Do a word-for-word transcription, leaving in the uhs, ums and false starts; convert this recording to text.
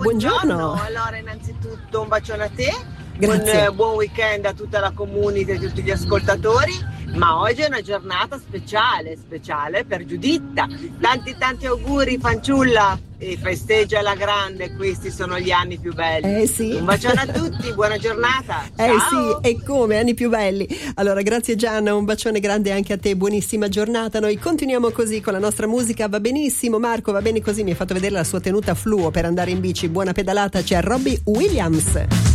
buongiorno. Allora, innanzitutto un bacione a te. Grazie. Un buon weekend a tutta la community e a tutti gli ascoltatori. Ma oggi è una giornata speciale, speciale per Giuditta. Tanti tanti auguri, fanciulla, e festeggia alla grande, questi sono gli anni più belli. Eh sì. Un bacione a tutti, buona giornata. Eh Ciao. sì, e come, anni più belli. Allora, grazie Gianna, un bacione grande anche a te, buonissima giornata. Noi continuiamo così con la nostra musica, va benissimo. Marco, va bene così, mi ha fatto vedere la sua tenuta fluo per andare in bici. Buona pedalata, c'è Robbie Williams.